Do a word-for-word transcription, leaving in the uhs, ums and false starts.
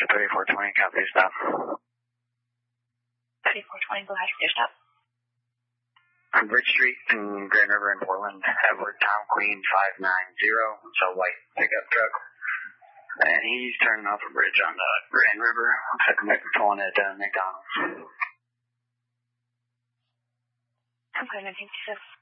thirty-four twenty, copy stop. thirty-four twenty, go ahead, your stop. On Bridge Street in Grand River in Portland, Edward Tom Queen five nine zero. It's a white pickup truck. And he's turning off a bridge on the Grand River. Looks like I'm pulling at uh, McDonald's. I'm going to take this.